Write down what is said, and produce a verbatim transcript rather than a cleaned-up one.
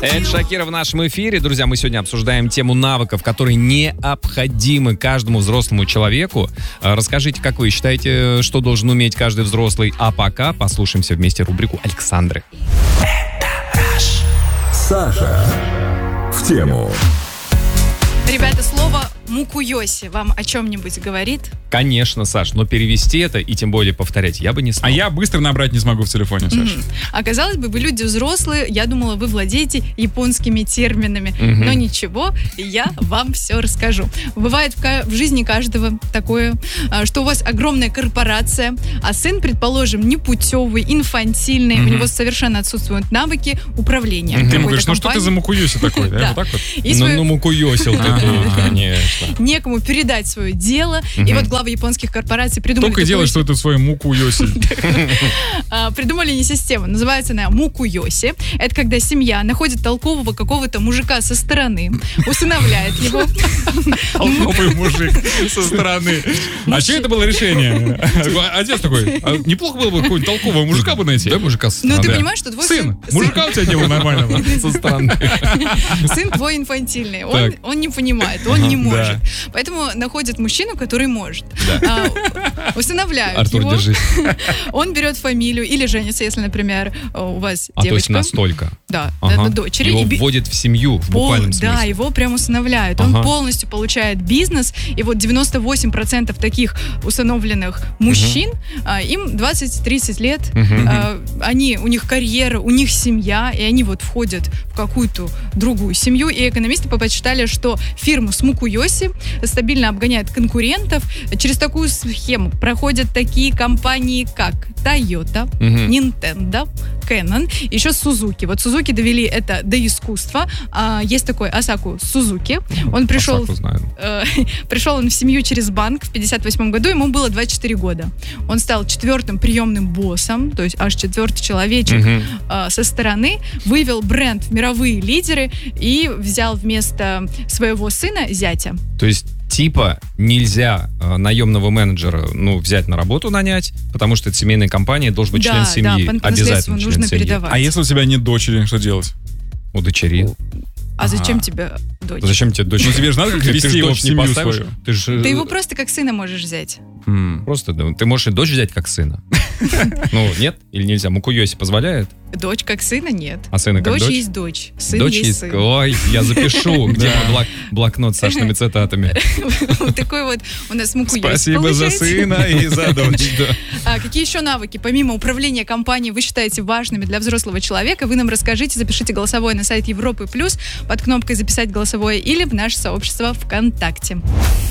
Это Шакира в нашем эфире. Друзья, мы сегодня обсуждаем тему навыков, которые необходимы каждому взрослому человеку. Расскажите, как вы считаете, что должен уметь каждый взрослый? А пока послушаемся вместе рубрику Александры. Саша в тему. Ребята, слово «мукуёси» вам о чем-нибудь говорит? Конечно, Саш, но перевести это и тем более повторять я бы не смог. А я быстро набрать не смогу в телефоне, Саша. Mm-hmm. А казалось бы, вы люди взрослые, я думала, вы владеете японскими терминами. Mm-hmm. Но ничего, я вам все расскажу. Бывает в, ка- в жизни каждого такое, что у вас огромная корпорация, а сын, предположим, непутевый, инфантильный, mm-hmm. у него совершенно отсутствуют навыки управления. Mm-hmm. Ты ему говоришь, ну что ты за мукуёси такой? Да, вот так вот? Ну, мукуёсил ты, конечно. Некому передать свое дело, и вот главы японских корпораций придумали... Только делай, что это свою мукуёси. Придумали не систему, называется она мукуёси. Это когда семья находит толкового какого-то мужика со стороны, усыновляет его. Толковый мужик со стороны. А что это было решение? Отец такой, неплохо было бы какого-нибудь толкового мужика бы найти. Да, мужика со стороны. Ну, ты понимаешь, что твой сын... Мужика у тебя не было нормального со стороны. Сын твой инфантильный, он, он не понимает, он ага, не может. Да. Поэтому находят мужчину, который может. Да. А, усыновляют Артур, его. Держись. Он берет фамилию или женится, если, например, у вас а, девочка. То есть настолько? Да, ага. на дочери. Его и вводят в семью, в пол, буквальном смысле. Да, его прям усыновляют. Ага. Он полностью получает бизнес, и вот девяносто восемь процентов таких усыновленных мужчин, угу. а, им двадцать-тридцать лет, угу. а, они, у них карьера, у них семья, и они вот входят в какую-то другую семью, и экономисты посчитали, что фирма с мукуёси стабильно обгоняет конкурентов. Через такую схему проходят такие компании, как Toyota, uh-huh. Nintendo, Canon, еще Suzuki. Вот Suzuki довели это до искусства. А, есть такой Асаку Сузуки. Он пришел, э, пришел он в семью через банк в пятьдесят восьмом году, ему было двадцать четыре года. Он стал четвертым приемным боссом, то есть аж четвертый человечек uh-huh. э, со стороны, вывел бренд в мировые лидеры и взял вместо своего сына зятя. То есть типа нельзя э, наемного менеджера ну, взять на работу, нанять, потому что это семейная компания, должен быть да, член семьи. Да, по обязательно член нужно семьи. передавать. А если у тебя нет дочери, что делать? Удочерил. А зачем тебе дочь? Зачем тебе дочь? Ну тебе же надо как-то вести его в семью свою. Ты, же... ты его просто как сына можешь взять. Mm. Просто да, ты можешь и дочь взять как сына. Ну, нет? Или нельзя? Мукуёси позволяет? Дочь как сына нет. А сына как дочь? Дочь есть дочь. Сын дочь есть есть сын. Ой, я запишу. Где мой блокнот с Сашными цитатами? Вот такой вот у нас мукуёси. Спасибо за сына и за дочь. Какие еще навыки, помимо управления компанией, вы считаете важными для взрослого человека? Вы нам расскажите, запишите голосовое на сайт Европы Плюс под кнопкой «Записать голосовое» или в наше сообщество ВКонтакте.